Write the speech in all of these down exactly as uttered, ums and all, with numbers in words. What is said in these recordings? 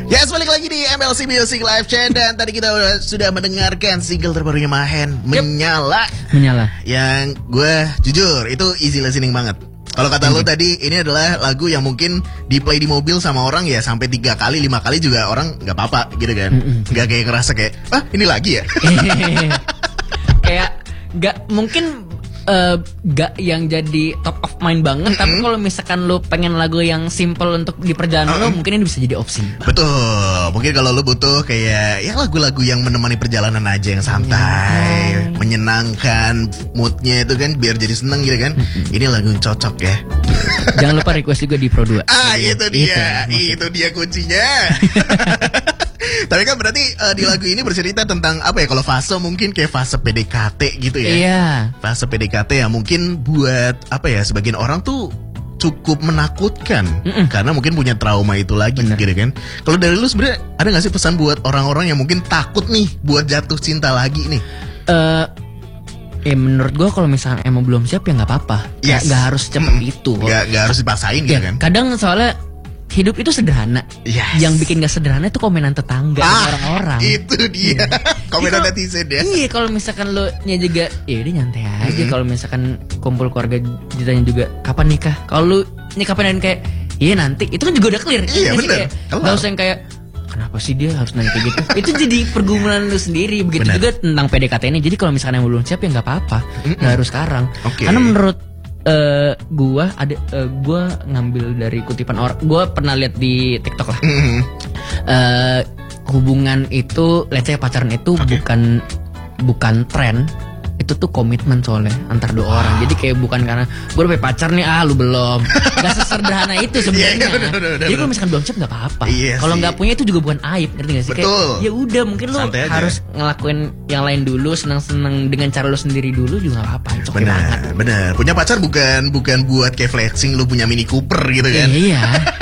Ya, yes, balik lagi di M L C Music Live Chat. Dan tadi kita udah, sudah mendengarkan single terbarunya Mahen, Menyala. Menyala. Yang gue jujur itu easy listening banget. Kalau kata lo tadi, ini adalah lagu yang mungkin di play di mobil sama orang ya sampai tiga kali, lima kali juga orang nggak apa-apa gitu kan. Nggak kayak ngerasa kayak, ah ini lagi ya. Kayak nggak mungkin uh, gak yang jadi top of mind banget, mm-hmm. tapi kalau misalkan lo pengen lagu yang simple untuk di perjalanan uh-uh. lo, mungkin ini bisa jadi opsi. Betul, mungkin kalau lo butuh kayak ya lagu-lagu yang menemani perjalanan aja yang santai, yeah. menyenangkan, moodnya itu kan biar jadi seneng gitu kan. Mm-hmm. Ini lagu yang cocok ya. Jangan lupa request juga di Pro dua. Ah itu dia, itu, itu dia kuncinya. Tapi kan berarti uh, di lagu ini bercerita tentang apa ya? Kalau fase mungkin kayak fase P D K T gitu ya. Iya. Fase P D K T ya mungkin buat apa ya? Sebagian orang tuh cukup menakutkan. Mm-mm. Karena mungkin punya trauma itu lagi. Bener. Gitu kan. Kalau dari lu sebenarnya ada nggak sih pesan buat orang-orang yang mungkin takut nih buat jatuh cinta lagi nih? Uh, Ya menurut gue kalau misalnya emang belum siap ya nggak apa-apa. Yes. Gak harus cepet mm. itu. Gak, gak harus dipaksain gitu ya, kan. Kadang soalnya hidup itu sederhana. Yes. Yang bikin gak sederhana itu komenan tetangga ah, orang-orang. Itu dia. Komenan netizen ya. Iya, kalau misalkan lo nya juga ya udah nyantai aja. Mm-hmm. Kalau misalkan kumpul keluarga ditanya juga kapan nikah. Kalau lu nih kapan dan kayak iya nanti, itu kan juga udah clear. Iya benar. Gak usah yang kayak kenapa sih dia harus nanya kayak gitu. Itu jadi pergumulan lu sendiri. Begitu bener. Juga tentang P D K T ini. Jadi kalau misalkan yang belum siap ya nggak apa-apa. Mm-mm. Gak harus sekarang. Okay. Karena menurut uh, gua ada uh, gua ngambil dari kutipan orang. Gua pernah lihat di TikTok lah. Mm-hmm. Uh, hubungan itu, let's say pacaran itu okay. bukan bukan tren. Itu tuh komitmen soalnya antar dua wow. orang. Jadi kayak bukan karena gue udah punya pacar nih, ah lu belum. Gak sesederhana itu sebenarnya. Yeah, jadi kalau misalkan belum siap nggak apa-apa. Iya kalau nggak punya itu juga bukan aib, ngerti gak sih? Betul. Ya udah mungkin lu harus ngelakuin yang lain dulu, senang-senang dengan cara lu sendiri dulu juga nggak apa-apa. Cok bener, banget. Bener. Punya pacar bukan bukan buat kayak flexing lu punya Mini Cooper gitu kan? Iya.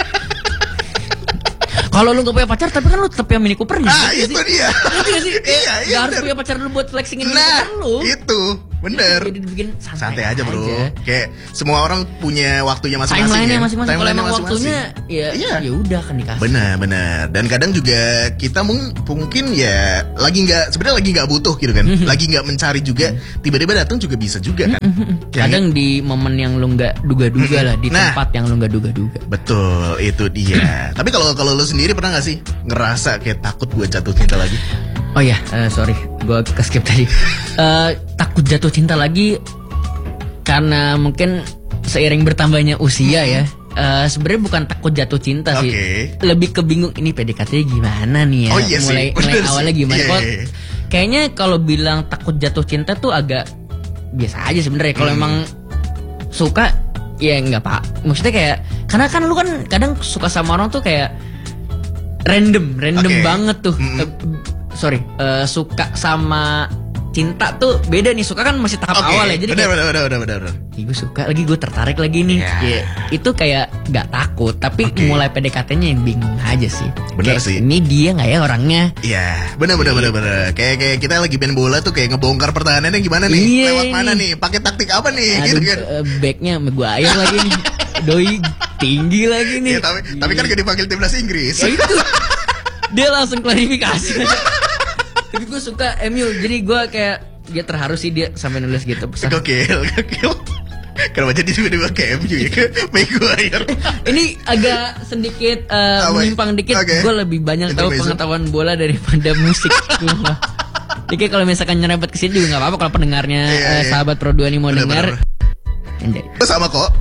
Kalau lu gak punya pacar tapi kan lu tetap yang Mini Cooper nih. Ah itu sih? Dia. Itu gak sih? Iya, iya. Gak harus punya pacar lu buat flexingin nah, lu. Itu bener. Jadi dibikin santai, santai aja bro. Aja. Kayak semua orang punya waktunya masing-masing. Timeline-nya ya. masing-masing. Kalau emang waktunya ya iya. ya udah kan dikasih. Bener bener. Dan kadang juga kita mung- mungkin ya lagi nggak sebenarnya lagi nggak butuh gitu kan. Mm-hmm. Lagi nggak mencari juga. Mm-hmm. Tiba-tiba datang juga bisa juga kan. Mm-hmm. Kadang yang... di momen yang lu nggak duga-duga mm-hmm. lah, di nah, tempat yang lu nggak duga-duga. Betul itu dia. Tapi kalau kalau lu sendiri pernah nggak sih ngerasa kayak takut buat jatuh cinta lagi? Oh ya, uh, sorry, gue keskip tadi. uh, takut jatuh cinta lagi karena mungkin seiring bertambahnya usia hmm. ya. Uh, Sebenarnya bukan takut jatuh cinta sih, okay. lebih kebingung ini P D K T gimana nih ya. Oh, iya mulai sih. mulai awalnya gimana? Yeah. Kalo, kayaknya kalau bilang takut jatuh cinta tuh agak biasa aja sebenarnya. Kalau hmm. emang suka ya nggak pak. Maksudnya kayak karena kan lu kan kadang suka sama orang tuh kayak random, random okay. banget tuh. Mm. Uh, sorry, uh, suka sama cinta tuh beda nih. Suka kan masih tahap okay. awal ya. Jadi bener, kayak, bener, bener, bener, bener. gue suka lagi, gue tertarik lagi nih. Yeah. Ya, itu kayak gak takut, tapi okay. mulai P D K T-nya yang bingung aja sih. Bener kayak, sih. Ini dia nggak ya orangnya? Iya, yeah. bener, bener, bener, bener. Kayak kayak kita lagi main bola tuh kayak ngebongkar pertahanannya gimana nih? Yeah. Lewat mana nih? Pakai taktik apa nih? Aduh, gitu kan? Uh, backnya Maguire lagi nih. Doi tinggi lagi nih. Yeah, tapi yeah. tapi kan gak dipanggil timnas Inggris. Ya itu. Dia langsung klarifikasi. Tapi gue suka M U, jadi gue kayak dia terharu sih dia sampai nulis gitu pesan. Gokil, gokil. Kenapa jadi tiba-tiba ke M U ya, ke Maguire? Ini agak sedikit uh, menyimpang dikit. Okay. Gue lebih banyak tahu pengetahuan bola daripada musik. Jadi kalau misalkan nyerempet kesini juga nggak apa-apa kalau pendengarnya yeah, uh, yeah. sahabat Pro dua nih mau bener, dengar. Sama kok.